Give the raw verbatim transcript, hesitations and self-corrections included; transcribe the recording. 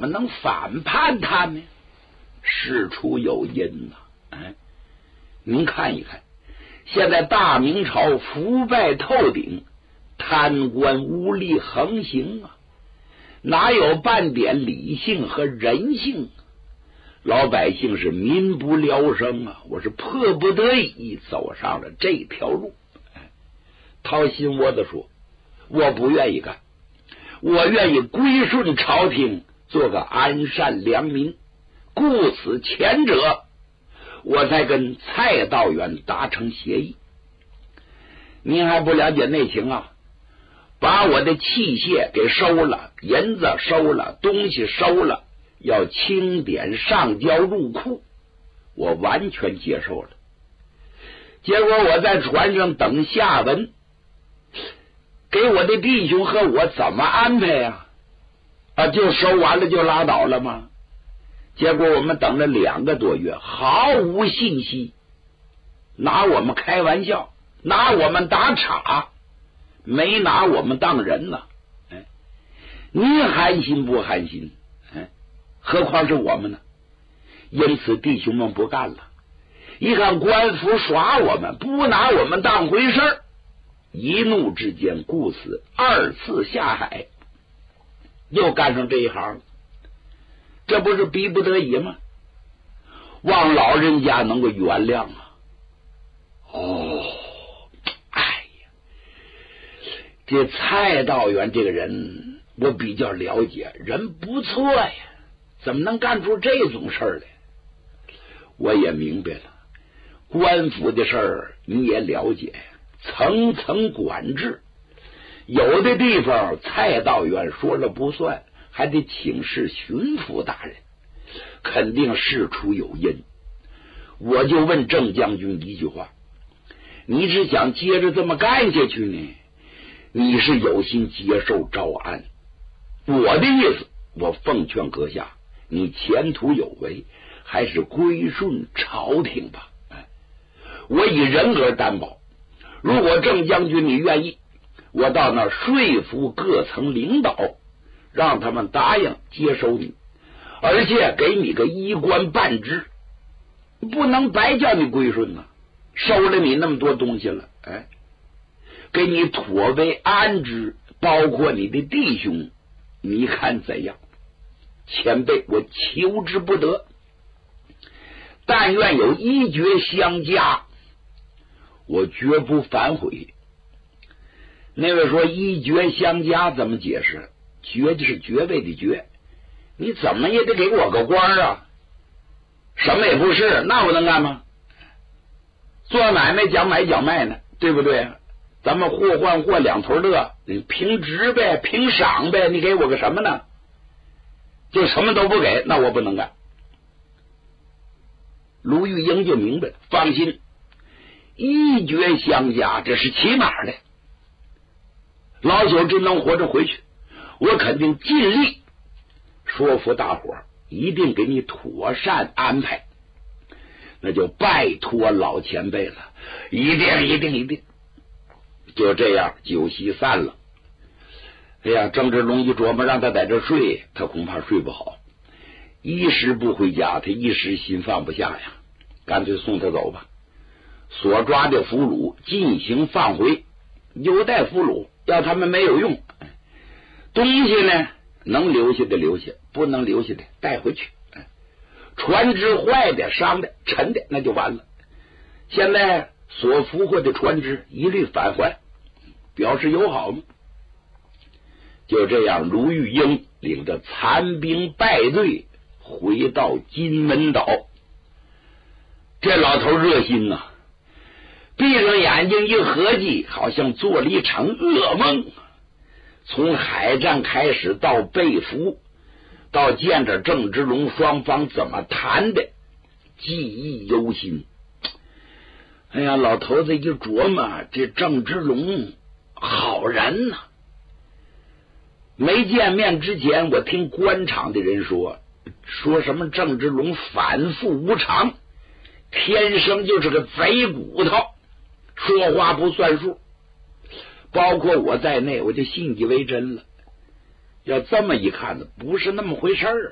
么能反叛他呢？事出有因呐、啊！哎，您看一看，现在大明朝腐败透顶，贪官污吏横行啊，哪有半点理性和人性啊？老百姓是民不聊生啊！我是迫不得已走上了这条路。哎，掏心窝子说，我不愿意干，我愿意归顺朝廷，做个安善良民。故此前者，我才跟蔡道远达成协议。您还不了解内情啊？把我的器械给收了，银子收了，东西收了，要清点上交入库，我完全接受了。结果我在船上等下文，给我的弟兄和我怎么安排呀、啊？啊，就收完了就拉倒了吗？结果我们等了两个多月，毫无信息，拿我们开玩笑，拿我们打岔，没拿我们当人呢。哎，您寒心不寒心？哎，何况是我们呢？因此弟兄们不干了，一看官府耍我们，不拿我们当回事儿，一怒之间，故此二次下海，又干上这一行。这不是逼不得已吗？望老人家能够原谅啊！哦，哎呀，这蔡道远这个人我比较了解，人不错呀，怎么能干出这种事儿来？我也明白了，官府的事儿你也了解，层层管制，有的地方蔡道远说了不算，还得请示巡抚大人，肯定事出有因。我就问郑将军一句话，你是想接着这么干下去呢，你是有心接受招安？我的意思，我奉劝阁下，你前途有为，还是归顺朝廷吧。哎，我以人格担保，如果郑将军你愿意，我到那儿说服各层领导，让他们答应接收你，而且给你个一官半职，不能白叫你归顺啊！收了你那么多东西了，哎，给你妥为安置，包括你的弟兄，你看怎样？前辈，我求之不得，但愿有一决相加，我绝不反悔。那位说一决相加怎么解释？爵就是爵位的爵，你怎么也得给我个官啊！什么也不是，那我能干吗？做买卖讲买讲卖呢，对不对？咱们货换货两头乐，你凭职呗，凭赏呗，你给我个什么呢？就什么都不给，那我不能干。卢玉英就明白了，放心，一决相加，这是起码的。老九真能活着回去，我肯定尽力说服大伙儿，一定给你妥善安排。那就拜托老前辈了，一定一定一定。就这样，酒席散了。哎呀，郑芝龙一琢磨，让他在这睡，他恐怕睡不好。一时不回家，他一时心放不下呀，干脆送他走吧。所抓的俘虏进行放回，有待俘虏，要他们没有用。东西呢，能留下的留下，不能留下的带回去。船只坏的、伤的、沉的，那就完了。现在所俘获的船只一律返还，表示友好嘛。就这样，卢玉英领着残兵败队回到金门岛。这老头热心呐、啊，闭上眼睛一合计，好像做了一场噩梦。从海战开始到被俘，到见着郑芝龙，双方怎么谈的，记忆犹新。哎呀，老头子一琢磨，这郑芝龙好人呐、啊。没见面之前，我听官场的人说，说什么郑芝龙反复无常，天生就是个贼骨头，说话不算数。包括我在内，我就信以为真了。要这么一看呢，不是那么回事儿。